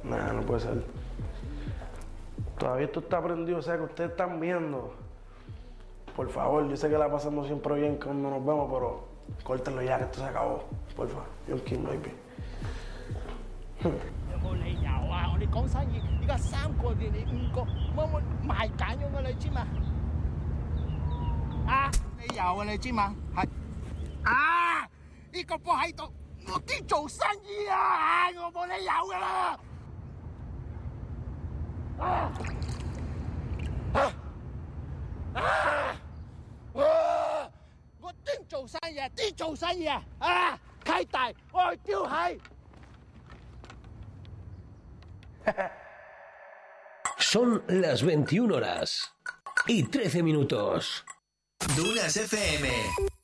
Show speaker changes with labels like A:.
A: Nah, no puede ser. Todavía esto está prendido, o sea que ustedes están viendo. Por favor, yo sé que la pasamos siempre bien cuando nos vemos, pero córtenlo ya que esto se acabó. Por favor, John King baby.
B: 有冇理由啊？我哋講生意，而家3個月你5個，我賣緊咗㗎，你知嘛？啊，理由啊，你知嘛？係啊，呢個波喺度，我啲做生意啊，我冇理由㗎啦。啊啊啊啊！我啲做生意啊，啲做生意啊，啊，開大我去丟閪。
C: Son las 21 horas y 13 minutos.
D: Dunas FM.